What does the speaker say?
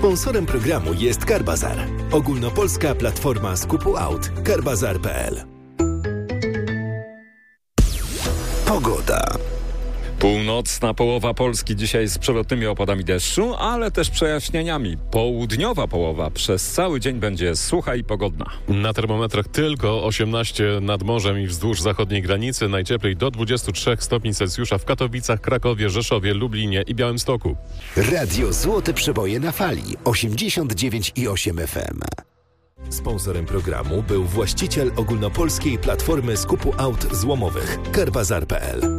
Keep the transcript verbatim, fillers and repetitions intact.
Sponsorem programu jest Carbazar, ogólnopolska platforma skupu aut. Carbazar kropka p l. Pogoda. Północna połowa Polski dzisiaj z przelotnymi opadami deszczu, ale też przejaśnieniami. Południowa połowa przez cały dzień będzie sucha i pogodna. Na termometrach tylko osiemnaście nad morzem i wzdłuż zachodniej granicy. Najcieplej do dwudziestu trzech stopni Celsjusza w Katowicach, Krakowie, Rzeszowie, Lublinie i Białymstoku. Radio Złote Przeboje na fali osiemdziesiąt dziewięć i osiem F M. Sponsorem programu był właściciel ogólnopolskiej platformy skupu aut złomowych Carbazar kropka p l.